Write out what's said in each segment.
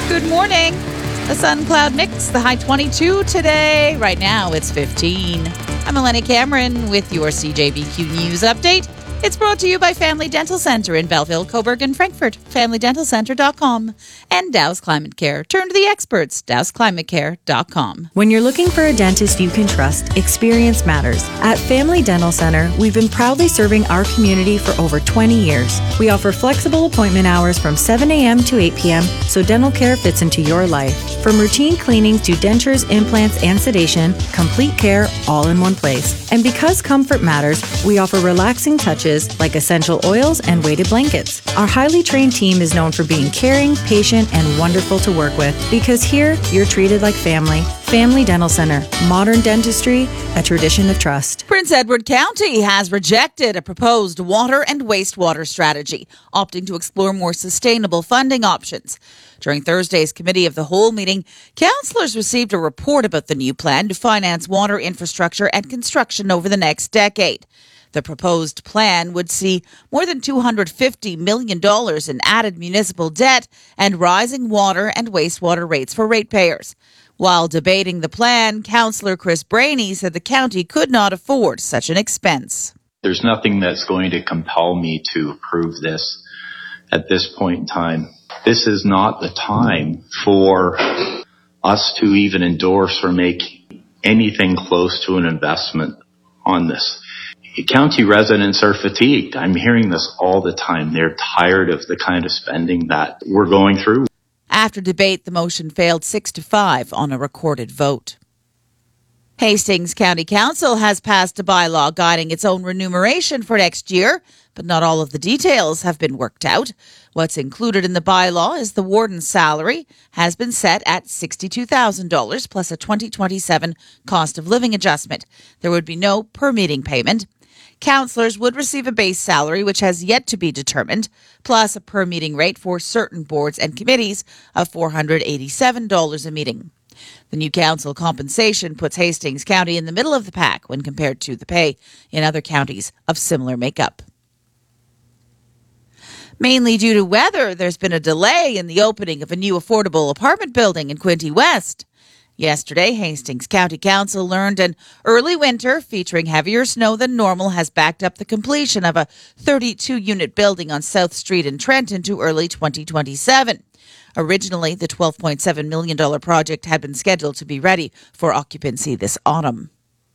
Good morning. A sun-cloud mix, the high 22 today. Right now, it's 15. I'm Eleni Cameron with your CJBQ News Update. It's brought to you by Family Dental Centre in Belleville, Coburg, and Frankfurt. FamilyDentalCentre.com. And Dow's Climate Care. Turn to the experts. Dow'sClimateCare.com. When you're looking for a dentist you can trust, experience matters. At Family Dental Centre, we've been proudly serving our community for over 20 years. We offer flexible appointment hours from 7 a.m. to 8 p.m. so dental care fits into your life. From routine cleanings to dentures, implants, and sedation, complete care all in one place. And because comfort matters, we offer relaxing touches like essential oils and weighted blankets. Our highly trained team is known for being caring, patient, and wonderful to work with because here, you're treated like family. Family Dental Centre. Modern dentistry, a tradition of trust. Prince Edward County has rejected a proposed water and wastewater strategy, opting to explore more sustainable funding options. During Thursday's Committee of the Whole meeting, councillors received a report about the new plan to finance water infrastructure and construction over the next decade. The proposed plan would see more than $250 million in added municipal debt and rising water and wastewater rates for ratepayers. While debating the plan, Councillor Chris Brainey said the county could not afford such an expense. There's nothing that's going to compel me to approve this at this point in time. This is not the time for us to even endorse or make anything close to an investment on this. County residents are fatigued. I'm hearing this all the time. They're tired of the kind of spending that we're going through. After debate, the motion failed 6-5 on a recorded vote. Hastings County Council has passed a bylaw guiding its own remuneration for next year, but not all of the details have been worked out. What's included in the bylaw is the warden's salary has been set at $62,000 plus a 2027 cost of living adjustment. There would be no per meeting payment. Councillors would receive a base salary, which has yet to be determined, plus a per meeting rate for certain boards and committees of $487 a meeting. The new council compensation puts Hastings County in the middle of the pack when compared to the pay in other counties of similar makeup. Mainly due to weather, there's been a delay in the opening of a new affordable apartment building in Quinte West. Yesterday, Hastings County Council learned an early winter featuring heavier snow than normal has backed up the completion of a 32-unit building on South Street in Trenton to early 2027. Originally, the $12.7 million project had been scheduled to be ready for occupancy this autumn.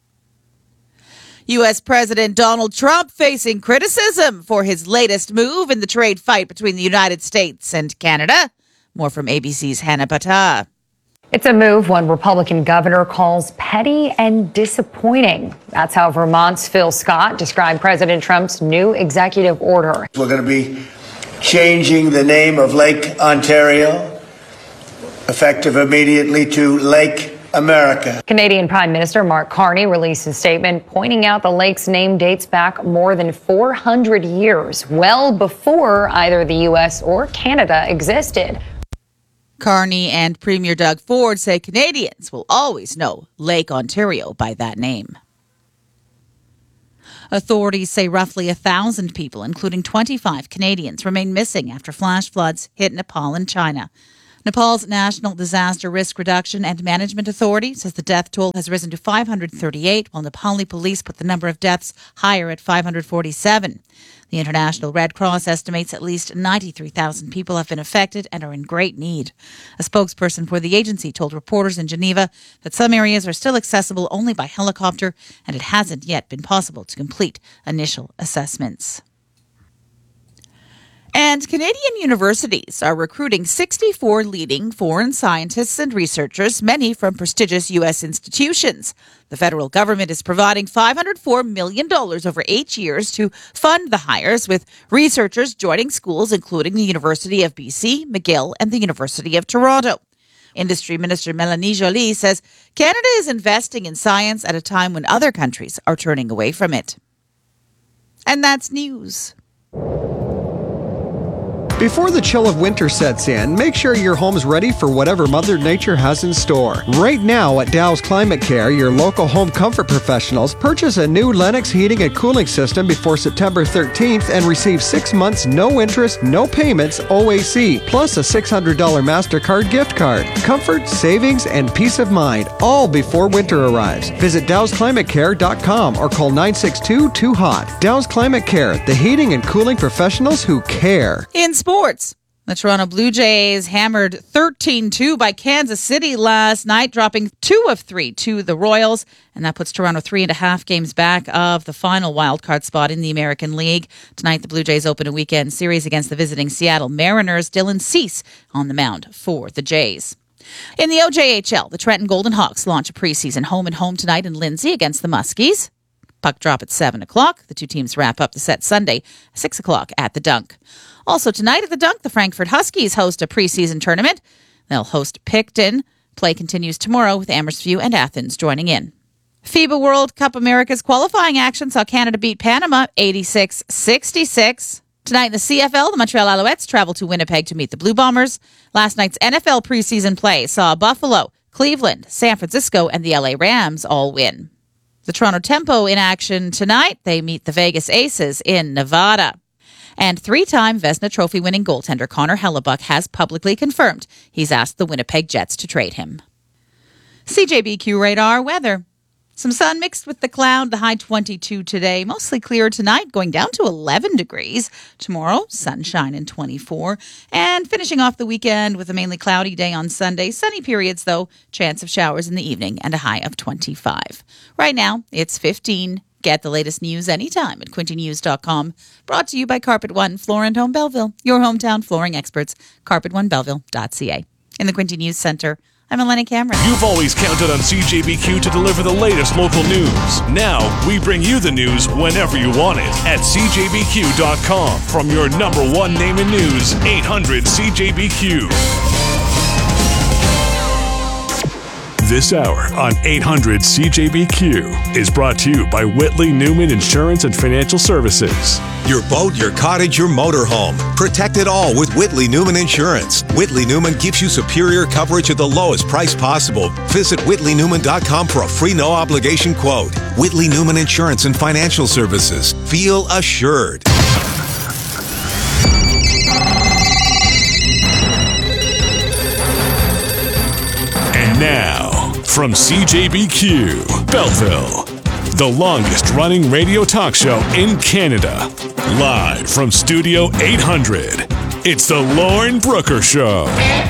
U.S. President Donald Trump facing criticism for his latest move in the trade fight between the United States and Canada. More from ABC's Hannah Bata. It's a move one Republican governor calls petty and disappointing. That's how Vermont's Phil Scott described President Trump's new executive order. We're going to be changing the name of Lake Ontario, effective immediately, to Lake America. Canadian Prime Minister Mark Carney released a statement pointing out the lake's name dates back more than 400 years, well before either the U.S. or Canada existed. Carney and Premier Doug Ford say Canadians will always know Lake Ontario by that name. Authorities say roughly 1,000 people, including 25 Canadians, remain missing after flash floods hit Nepal and China. Nepal's National Disaster Risk Reduction and Management Authority says the death toll has risen to 538, while Nepali police put the number of deaths higher at 547. The International Red Cross estimates at least 93,000 people have been affected and are in great need. A spokesperson for the agency told reporters in Geneva that some areas are still accessible only by helicopter, and it hasn't yet been possible to complete initial assessments. And Canadian universities are recruiting 64 leading foreign scientists and researchers, many from prestigious U.S. institutions. The federal government is providing $504 million over 8 years to fund the hires, with researchers joining schools including the University of BC, McGill, and the University of Toronto. Industry Minister Mélanie Joly says Canada is investing in science at a time when other countries are turning away from it. And that's news. Before the chill of winter sets in, make sure your home's ready for whatever Mother Nature has in store. Right now at Dow's Climate Care, your local home comfort professionals, purchase a new Lennox heating and cooling system before September 13th and receive 6 months no interest, no payments OAC, plus a $600 MasterCard gift card. Comfort, savings, and peace of mind, all before winter arrives. Visit dowsclimatecare.com or call 962-2HOT. Dow's Climate Care, the heating and cooling professionals who care. In sports, the Toronto Blue Jays hammered 13-2 by Kansas City last night, dropping 2 of 3 to the Royals, and that puts Toronto 3.5 games back of the final wildcard spot in the American League. Tonight, the Blue Jays open a weekend series against the visiting Seattle Mariners. Dylan Cease on the mound for the Jays. In the OJHL, the Trenton Golden Hawks launch a preseason home-and-home tonight in Lindsay against the Muskies. Puck drop at 7 o'clock. The two teams wrap up the set Sunday, 6 o'clock at the Dunk. Also tonight at the Dunk, the Frankfurt Huskies host a preseason tournament. They'll host Picton. Play continues tomorrow with Amersfoort and Athens joining in. FIBA World Cup America's qualifying action saw Canada beat Panama 86-66. Tonight in the CFL, the Montreal Alouettes travel to Winnipeg to meet the Blue Bombers. Last night's NFL preseason play saw Buffalo, Cleveland, San Francisco, and the LA Rams all win. The Toronto Tempo in action tonight. They meet the Vegas Aces in Nevada. And three-time Vezina Trophy-winning goaltender Connor Hellebuck has publicly confirmed he's asked the Winnipeg Jets to trade him. CJBQ radar weather. Some sun mixed with the cloud, the high 22 today. Mostly clear tonight, going down to 11 degrees. Tomorrow, sunshine and 24. And finishing off the weekend with a mainly cloudy day on Sunday. Sunny periods, though. Chance of showers in the evening and a high of 25. Right now, it's 15. Get the latest news anytime at quintynews.com. Brought to you by Carpet One, Floor and Home Belleville. Your hometown flooring experts, carpet1belleville.ca. In the Quinty News Center, I'm Eleni Cameron. You've always counted on CJBQ to deliver the latest local news. Now, we bring you the news whenever you want it at CJBQ.com. From your number one name in news, 800 CJBQ. This hour on 800 CJBQ is brought to you by Whitley Newman Insurance and Financial Services. Your boat, your cottage, your motorhome. Protect it all with Whitley Newman Insurance. Whitley Newman gives you superior coverage at the lowest price possible. Visit whitleynewman.com for a free no-obligation quote. Whitley Newman Insurance and Financial Services. Feel assured. And now, from CJBQ, Belleville, the longest-running radio talk show in Canada. Live from Studio 800, it's the Lauren Brooker Show.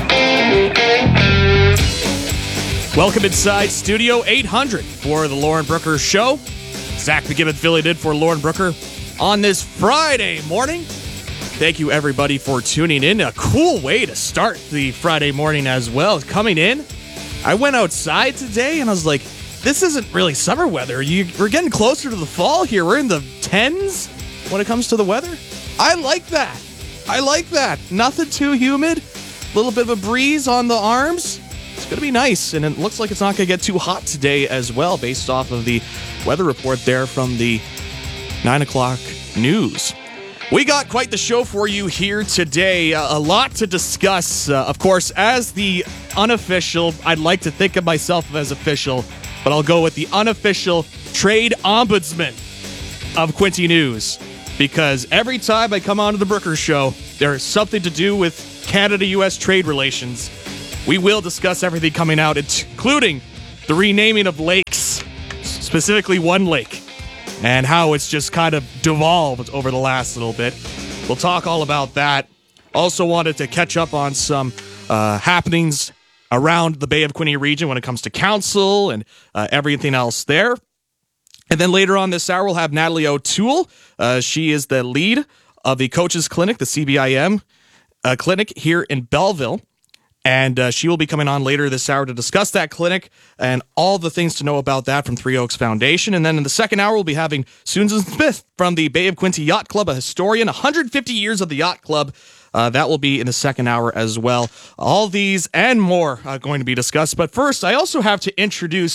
Welcome inside Studio 800 for the Lauren Brooker Show. Zach McGibbon filling in for Lauren Brooker on this Friday morning. Thank you, everybody, for tuning in. A cool way to start the Friday morning as well. Coming in, I went outside today and I was like, this isn't really summer weather. We're getting closer to the fall here. We're in the 10s when it comes to the weather. I like that. Nothing too humid. A little bit of a breeze on the arms. It's going to be nice. And it looks like it's not going to get too hot today as well, based off of the weather report there from the 9 o'clock news. We got quite the show for you here today. A lot to discuss. Of course, as the unofficial, I'd like to think of myself as official, but I'll go with the unofficial trade ombudsman of Quinty News. Because every time I come onto the Brooker Show, there is something to do with Canada-U.S. trade relations. We will discuss everything coming out, including the renaming of lakes, specifically one lake, and how it's just kind of devolved over the last little bit. We'll talk all about that. Also wanted to catch up on some happenings around the Bay of Quinte region when it comes to council and everything else there. And then later on this hour, we'll have Natalie O'Toole. She is the lead of the Coaches Clinic, the CBIM clinic here in Belleville. And she will be coming on later this hour to discuss that clinic and all the things to know about that from Three Oaks Foundation. And then in the second hour, we'll be having Susan Smith from the Bay of Quinte Yacht Club, a historian, 150 years of the Yacht Club. That will be in the second hour as well. All these and more are going to be discussed. But first, I also have to introduce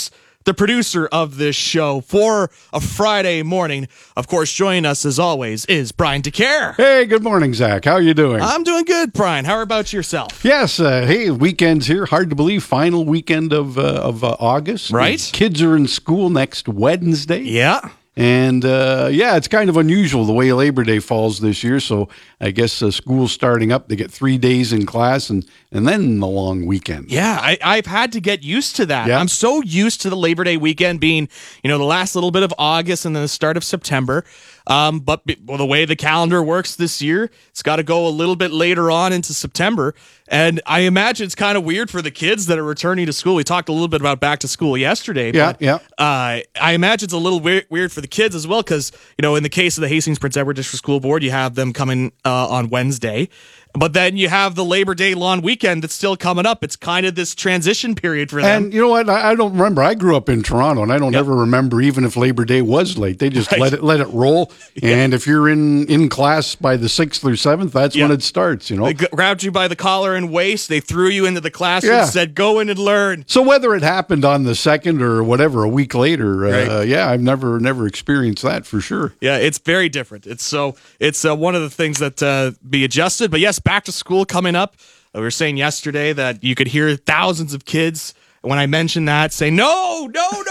the producer of this show for a Friday morning. Of course, joining us as always is Brian DeCare. Hey, good morning, Zach. How are you doing? I'm doing good, Brian. How about yourself? Yes. Hey, weekend's here. Hard to believe. Final weekend of August. Right. The kids are in school next Wednesday. Yeah. And, it's kind of unusual the way Labor Day falls this year. So I guess school's starting up. They get 3 days in class and then the long weekend. Yeah, I've had to get used to that. Yeah. I'm so used to the Labor Day weekend being, the last little bit of August and then the start of September. But the way the calendar works this year, it's got to go a little bit later on into September. And I imagine it's kind of weird for the kids that are returning to school. We talked a little bit about back to school yesterday. Yeah. I imagine it's a little weird for the kids as well because, in the case of the Hastings Prince Edward District School Board, you have them coming on Wednesday. But then you have the Labor Day long weekend that's still coming up. It's kind of this transition period for them. And you know what? I don't remember. I grew up in Toronto, and I don't ever remember even if Labor Day was late. They just let it roll. Yeah. And if you're in class by the 6th or 7th, that's when it starts. They grabbed you by the collar and waist. They threw you into the classroom and said, "Go in and learn." So whether it happened on the 2nd or whatever, a week later, I've never experienced that for sure. Yeah, it's very different. It's one of the things that be adjusted. But yes, back to school coming up. We were saying yesterday that you could hear thousands of kids when I mentioned that say, no,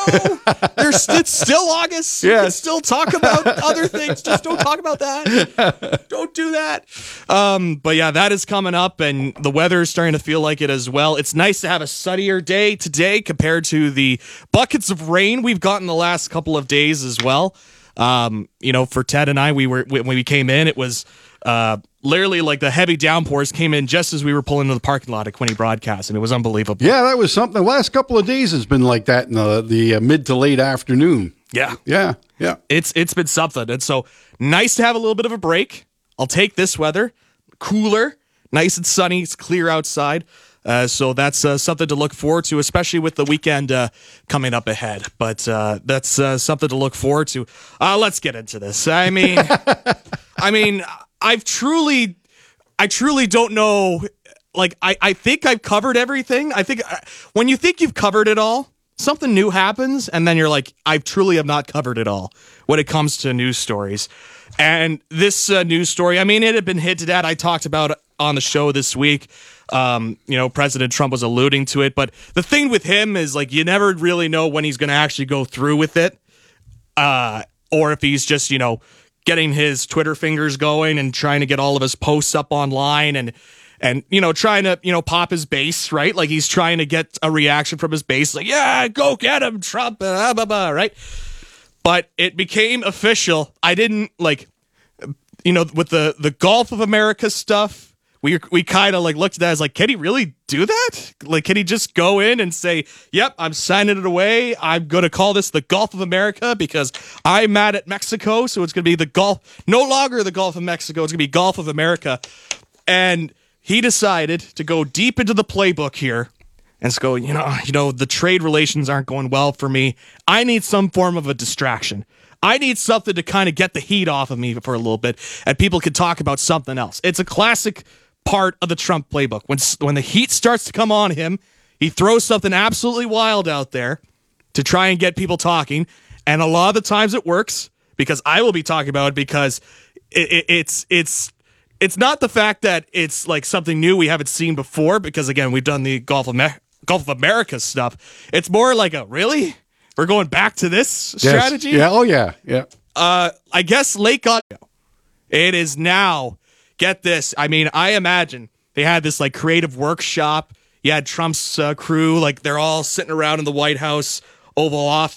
it's still August. Yeah. You can still talk about other things. Just don't talk about that. Don't do that. But yeah, that is coming up, and the weather is starting to feel like it as well. It's nice to have a sunnier day today compared to the buckets of rain we've gotten the last couple of days as well. For Ted and I, when we came in, it was literally like the heavy downpours came in just as we were pulling into the parking lot at Quinte Broadcast, and it was unbelievable. Yeah, that was something. The last couple of days has been like that in the mid to late afternoon. Yeah. It's been something, and so nice to have a little bit of a break. I'll take this weather, cooler, nice and sunny. It's clear outside. So that's something to look forward to, especially with the weekend coming up ahead. But that's something to look forward to. Let's get into this. I mean, I truly don't know. Like, I think I've covered everything. I think when you think you've covered it all, something new happens, and then you're like, I truly have not covered it all when it comes to news stories. And this news story, it had been hinted at. I talked about it on the show this week. President Trump was alluding to it, but the thing with him is like you never really know when he's going to actually go through with it, or if he's just getting his Twitter fingers going and trying to get all of his posts up online and trying to pop his base, right? Like he's trying to get a reaction from his base, like go get him, Trump, blah blah blah, right? But it became official. I didn't with the Gulf of America stuff. We kind of looked at that as like, can he really do that? Like, can he just go in and say, yep, I'm signing it away. I'm going to call this the Gulf of America because I'm mad at Mexico. So it's going to be no longer the Gulf of Mexico. It's going to be Gulf of America. And he decided to go deep into the playbook here and just go, the trade relations aren't going well for me. I need some form of a distraction. I need something to kind of get the heat off of me for a little bit and people can talk about something else. It's a classic part of the Trump playbook. When the heat starts to come on him, he throws something absolutely wild out there to try and get people talking. And a lot of the times it works because I will be talking about it because it's not the fact that it's like something new we haven't seen before because, again, we've done the Gulf of America stuff. It's more like really? We're going back to this strategy? Yeah. Oh, yeah. Yeah. I guess Lake Ontario. It is now. Get this. I imagine they had this creative workshop. You had Trump's crew, they're all sitting around in the White House Oval Office.